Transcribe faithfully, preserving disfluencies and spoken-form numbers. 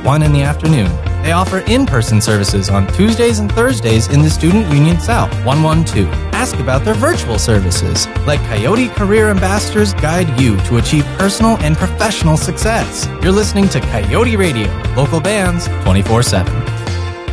one in the afternoon. They offer in-person services on Tuesdays and Thursdays in the Student Union South, one one two. Ask about their virtual services. Let Coyote Career Ambassadors guide you to achieve personal and professional success. You're listening to Coyote Radio, local bands twenty-four seven.